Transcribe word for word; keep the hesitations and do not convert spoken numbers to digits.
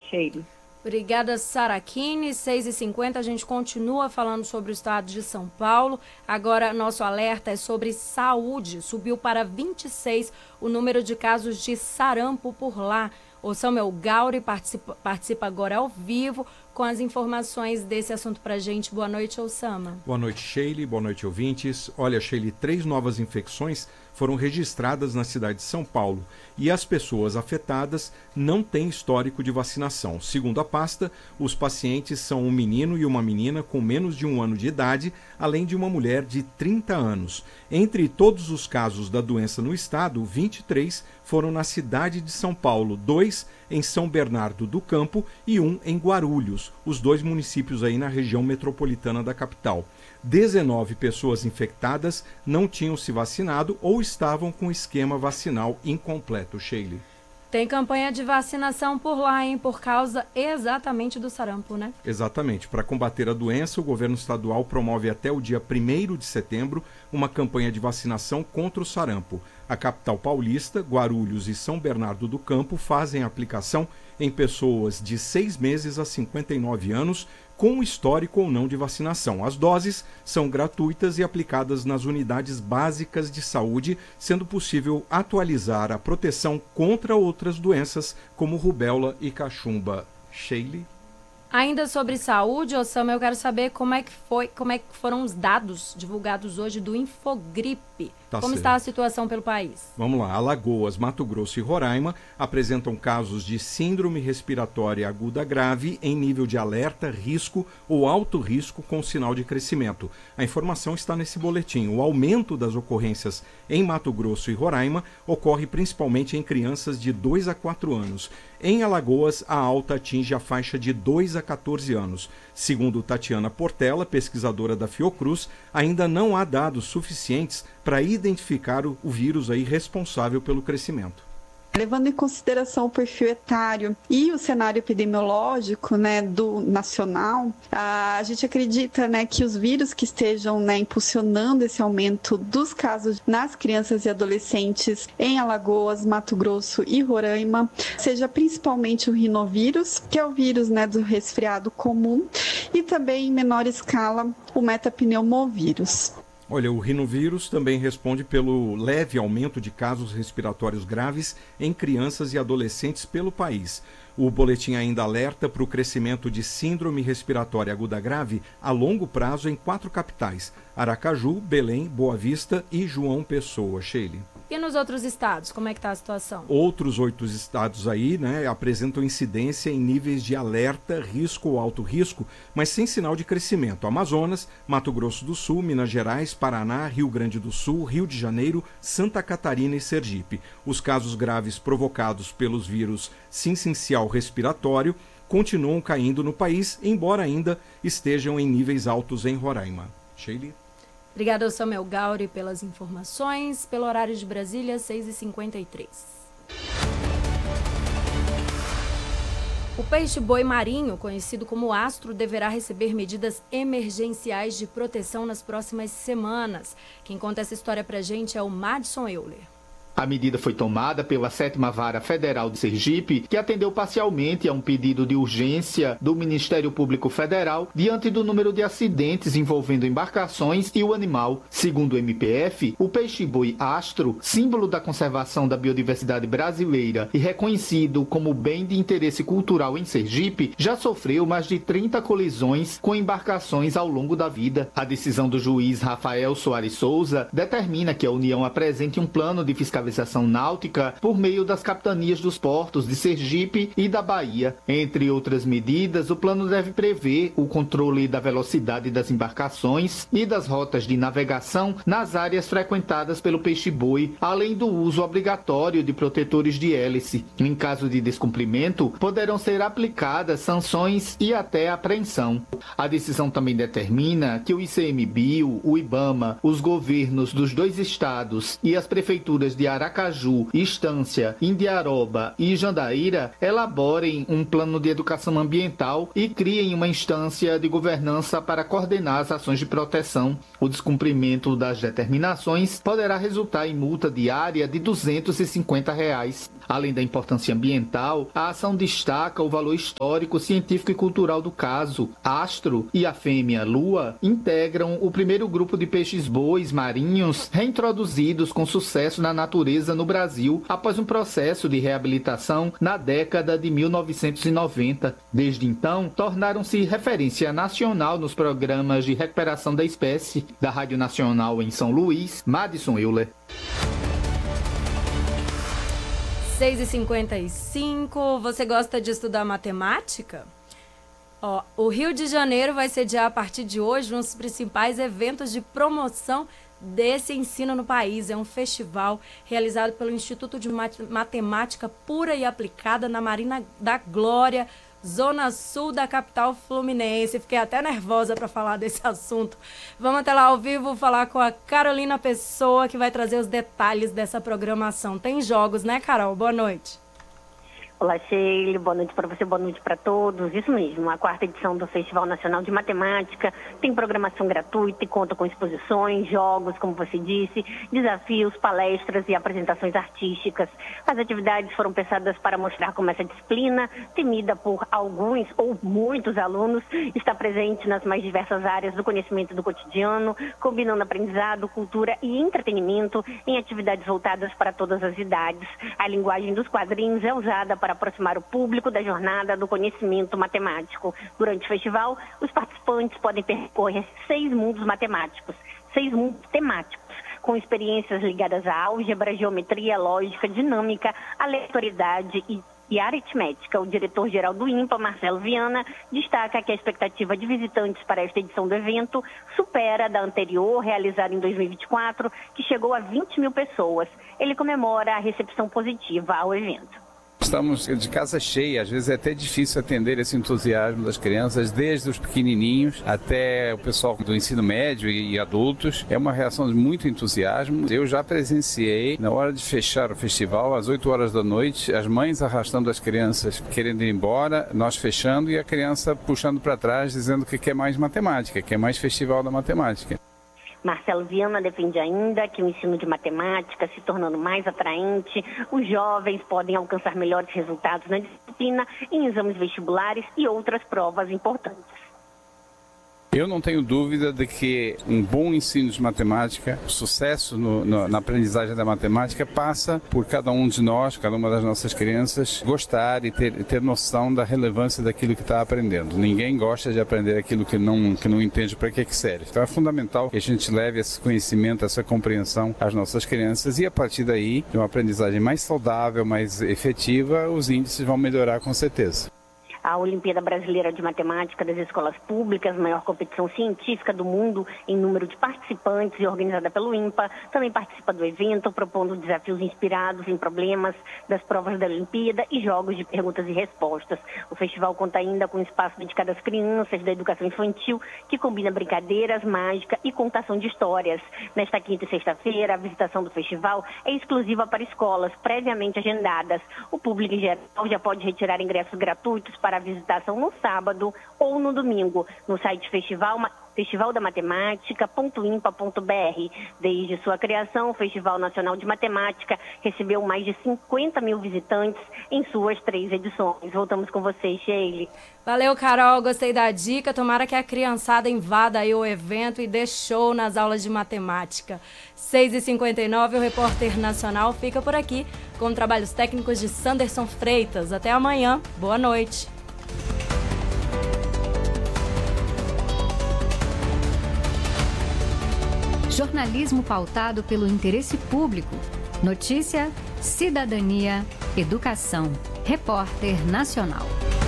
Sheila. Obrigada, Sarachini. seis e cinquenta, a gente continua falando sobre o estado de São Paulo. Agora, nosso alerta é sobre saúde. Subiu para vinte e seis o número de casos de sarampo por lá. O Samuel Gauri participa, participa agora ao vivo com as informações desse assunto pra gente. Boa noite, Osama. Boa noite, Sheila. Boa noite, ouvintes. Olha, Sheila, três novas infecções foram registradas na cidade de São Paulo e as pessoas afetadas não têm histórico de vacinação. Segundo a pasta, os pacientes são um menino e uma menina com menos de um ano de idade, além de uma mulher de trinta anos. Entre todos os casos da doença no estado, vinte e três foram na cidade de São Paulo, dois em São Bernardo do Campo e um em Guarulhos, os dois municípios aí na região metropolitana da capital. dezenove pessoas infectadas não tinham se vacinado ou estavam com esquema vacinal incompleto, Sheila. Tem campanha de vacinação por lá, hein? Por causa exatamente do sarampo, né? Exatamente. Para combater a doença, o governo estadual promove até o dia primeiro de setembro uma campanha de vacinação contra o sarampo. A capital paulista, Guarulhos e São Bernardo do Campo fazem a aplicação em pessoas de seis meses a cinquenta e nove anos, com histórico ou não de vacinação. As doses são gratuitas e aplicadas nas unidades básicas de saúde, sendo possível atualizar a proteção contra outras doenças, como rubéola e cachumba. Sheila? Ainda sobre saúde, Osama, eu quero saber como é que foi, como é que foram os dados divulgados hoje do Infogripe. Tá como certo. está a situação pelo país? Vamos lá. Alagoas, Mato Grosso e Roraima apresentam casos de síndrome respiratória aguda grave em nível de alerta, risco ou alto risco com sinal de crescimento. A informação está nesse boletim. O aumento das ocorrências em Mato Grosso e Roraima ocorre principalmente em crianças de dois a quatro anos. Em Alagoas, a alta atinge a faixa de dois a quatorze anos. Segundo Tatiana Portela, pesquisadora da Fiocruz, ainda não há dados suficientes para identificar o, o vírus aí responsável pelo crescimento. Levando em consideração o perfil etário e o cenário epidemiológico, né, do nacional, a gente acredita, né, que os vírus que estejam, né, impulsionando esse aumento dos casos nas crianças e adolescentes em Alagoas, Mato Grosso e Roraima, seja principalmente o rinovírus, que é o vírus, né, do resfriado comum, e também em menor escala o metapneumovírus. Olha, o rinovírus também responde pelo leve aumento de casos respiratórios graves em crianças e adolescentes pelo país. O boletim ainda alerta para o crescimento de síndrome respiratória aguda grave a longo prazo em quatro capitais: Aracaju, Belém, Boa Vista e João Pessoa. Sheila. E nos outros estados, como é que está a situação? Outros oito estados aí, né, apresentam incidência em níveis de alerta, risco ou alto risco, mas sem sinal de crescimento. Amazonas, Mato Grosso do Sul, Minas Gerais, Paraná, Rio Grande do Sul, Rio de Janeiro, Santa Catarina e Sergipe. Os casos graves provocados pelos vírus sincicial respiratório continuam caindo no país, embora ainda estejam em níveis altos em Roraima. Sheila? Obrigada ao Samuel Gauri pelas informações. Pelo horário de Brasília, seis e cinquenta e três. O peixe-boi marinho, conhecido como astro, deverá receber medidas emergenciais de proteção nas próximas semanas. Quem conta essa história pra gente é o Madison Euler. A medida foi tomada pela sétima Vara Federal de Sergipe, que atendeu parcialmente a um pedido de urgência do Ministério Público Federal diante do número de acidentes envolvendo embarcações e o animal. Segundo o M P F, o peixe-boi astro, símbolo da conservação da biodiversidade brasileira e reconhecido como bem de interesse cultural em Sergipe, já sofreu mais de trinta colisões com embarcações ao longo da vida. A decisão do juiz Rafael Soares Souza determina que a União apresente um plano de fiscalização náutica por meio das capitanias dos portos de Sergipe e da Bahia. Entre outras medidas, o plano deve prever o controle da velocidade das embarcações e das rotas de navegação nas áreas frequentadas pelo peixe-boi, além do uso obrigatório de protetores de hélice. Em caso de descumprimento, poderão ser aplicadas sanções e até apreensão. A decisão também determina que o ICMBio, o IBAMA, os governos dos dois estados e as prefeituras de Aracaju, Estância, Indiaroba e Jandaíra elaborem um plano de educação ambiental e criem uma instância de governança para coordenar as ações de proteção. O descumprimento das determinações poderá resultar em multa diária de duzentos e cinquenta reais. Além da importância ambiental, a ação destaca o valor histórico, científico e cultural do caso. Astro e a fêmea Lua integram o primeiro grupo de peixes-bois marinhos reintroduzidos com sucesso na natureza no Brasil após um processo de reabilitação na década de mil novecentos e noventa. Desde então, tornaram-se referência nacional nos programas de recuperação da espécie. Da Rádio Nacional em São Luís, Madison Euler. seis e cinquenta e cinco, você gosta de estudar matemática? Ó, o Rio de Janeiro vai sediar a partir de hoje um dos principais eventos de promoção desse ensino no país. É um festival realizado pelo Instituto de Matemática Pura e Aplicada na Marina da Glória, Zona Sul da capital fluminense. Fiquei até nervosa para falar desse assunto. Vamos até lá ao vivo falar com a Carolina Pessoa, que vai trazer os detalhes dessa programação. Tem jogos, né, Carol? Boa noite. Olá, Sheila. Boa noite para você, boa noite para todos. Isso mesmo, a quarta edição do Festival Nacional de Matemática tem programação gratuita e conta com exposições, jogos, como você disse, desafios, palestras e apresentações artísticas. As atividades foram pensadas para mostrar como essa disciplina, temida por alguns ou muitos alunos, está presente nas mais diversas áreas do conhecimento do cotidiano, combinando aprendizado, cultura e entretenimento em atividades voltadas para todas as idades. A linguagem dos quadrinhos é usada para aproximar o público da jornada do conhecimento matemático. Durante o festival, os participantes podem percorrer seis mundos matemáticos, seis mundos temáticos, com experiências ligadas à álgebra, geometria, lógica, dinâmica, aleatoriedade e e aritmética. O diretor-geral do INPA, Marcelo Viana, destaca que a expectativa de visitantes para esta edição do evento supera a da anterior, realizada em dois mil e vinte e quatro, que chegou a vinte mil pessoas. Ele comemora a recepção positiva ao evento. Estamos de casa cheia, às vezes é até difícil atender esse entusiasmo das crianças, desde os pequenininhos até o pessoal do ensino médio e adultos. É uma reação de muito entusiasmo. Eu já presenciei, na hora de fechar o festival, às oito horas da noite, as mães arrastando as crianças querendo ir embora, nós fechando e a criança puxando para trás, dizendo que quer mais matemática, quer mais festival da matemática. Marcelo Viana defende ainda que o ensino de matemática, se tornando mais atraente, os jovens podem alcançar melhores resultados na disciplina, em exames vestibulares e outras provas importantes. Eu não tenho dúvida de que um bom ensino de matemática, sucesso no, no, na aprendizagem da matemática, passa por cada um de nós, cada uma das nossas crianças, gostar e ter, ter noção da relevância daquilo que está aprendendo. Ninguém gosta de aprender aquilo que não, que não entende para que, que serve. Então é fundamental que a gente leve esse conhecimento, essa compreensão às nossas crianças e a partir daí, de uma aprendizagem mais saudável, mais efetiva, os índices vão melhorar com certeza. A Olimpíada Brasileira de Matemática das Escolas Públicas, maior competição científica do mundo em número de participantes e organizada pelo INPA, também participa do evento, propondo desafios inspirados em problemas das provas da Olimpíada e jogos de perguntas e respostas. O festival conta ainda com um espaço dedicado às crianças da educação infantil, que combina brincadeiras, mágica e contação de histórias. Nesta quinta e sexta-feira, a visitação do festival é exclusiva para escolas previamente agendadas. O público em geral já pode retirar ingressos gratuitos para para a visitação no sábado ou no domingo, no site festival, festival da matemática ponto impa ponto br. Desde sua criação, o Festival Nacional de Matemática recebeu mais de cinquenta mil visitantes em suas três edições. Voltamos com vocês, Sheila. Valeu, Carol. Gostei da dica. Tomara que a criançada invada aí o evento e dê show nas aulas de matemática. seis e cinquenta e nove, o Repórter Nacional fica por aqui com trabalhos técnicos de Sanderson Freitas. Até amanhã. Boa noite. Jornalismo pautado pelo interesse público. Notícia, cidadania, educação. Repórter Nacional.